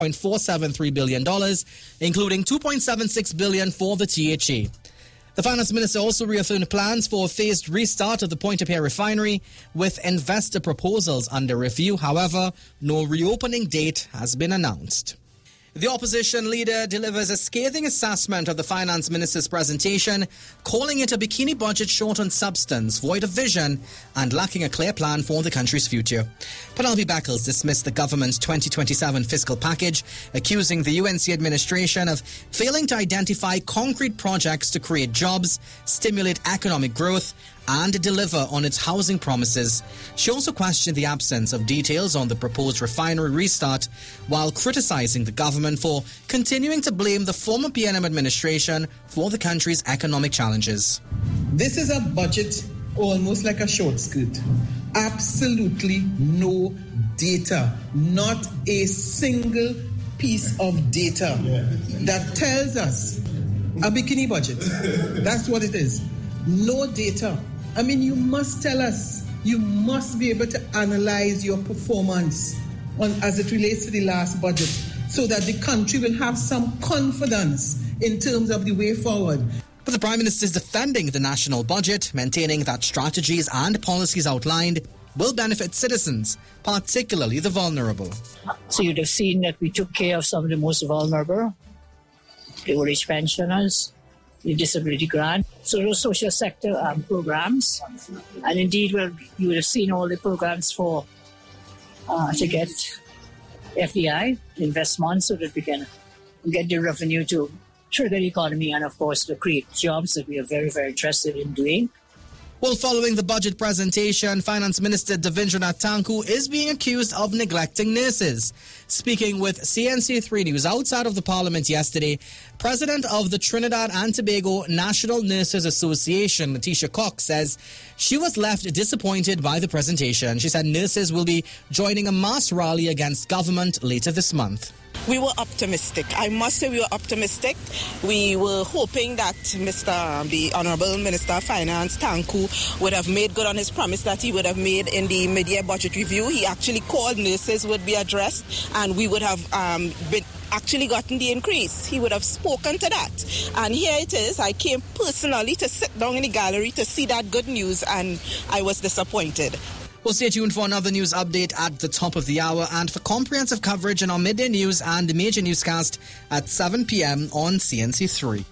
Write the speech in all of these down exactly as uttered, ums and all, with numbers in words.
point four seven three billion dollars, including two point seven six billion dollars for the T H A. The finance minister also reaffirmed plans for a phased restart of the Pointe-a-Pierre refinery with investor proposals under review. However, no reopening date has been announced. The opposition leader delivers a scathing assessment of the finance minister's presentation, calling it a bikini budget short on substance, void of vision, and lacking a clear plan for the country's future. Penelope Beckles dismissed the government's twenty twenty-seven fiscal package, accusing the U N C administration of failing to identify concrete projects to create jobs, stimulate economic growth, and deliver on its housing promises. She also questioned the absence of details on the proposed refinery restart, while criticizing the government for continuing to blame the former P N M administration for the country's economic challenges. This is a budget almost like a short skirt. Absolutely no data, not a single piece of data that tells us a bikini budget. That's what it is. No data. I mean, you must tell us. You must be able to analyze your performance on, as it relates to the last budget, so that the country will have some confidence in terms of the way forward. But the Prime Minister is defending the national budget, maintaining that strategies and policies outlined will benefit citizens, particularly the vulnerable. So you'd have seen that we took care of some of the most vulnerable, the old age pensioners, the disability grant, so those social sector um, programs. And indeed, well, you would have seen all the programs for uh, to get F D I, investment, so that we can get the revenue to trigger the economy and, of course, to create jobs that we are very, very interested in doing. Well, following the budget presentation, Finance Minister Davindranath Tanku is being accused of neglecting nurses. Speaking with C N C three News outside of the Parliament yesterday, President of the Trinidad and Tobago National Nurses Association, Letitia Cox, says she was left disappointed by the presentation. She said nurses will be joining a mass rally against government later this month. We were optimistic. I must say we were optimistic. We were hoping that Mister the Honourable Minister of Finance, Tanku, would have made good on his promise that he would have made in the mid-year budget review. He actually called nurses would be addressed and we would have um, been actually gotten the increase. He would have spoken to that. And here it is. I came personally to sit down in the gallery to see that good news, and I was disappointed. Well, stay tuned for another news update at the top of the hour and for comprehensive coverage in our midday news and major newscast at seven p.m. on C N C three.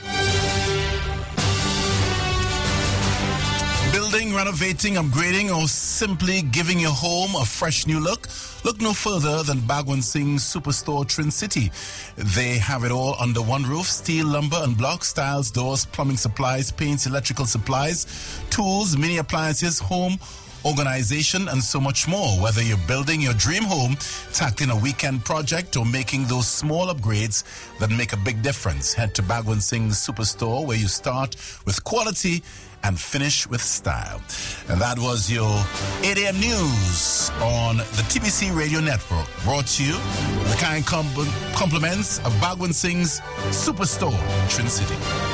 Building, renovating, upgrading, or simply giving your home a fresh new look? Look no further than Bhagwan Singh's Superstore Trin City. They have it all under one roof: steel, lumber and blocks, tiles, doors, plumbing supplies, paints, electrical supplies, tools, mini appliances, home organization, and so much more. Whether you're building your dream home, tackling a weekend project, or making those small upgrades that make a big difference, head to Bhagwan Singh's Superstore, where you start with quality and finish with style. And that was your eight a.m. news on the T B C Radio Network, brought to you with the kind compliments of Bhagwan Singh's Superstore, Trin City.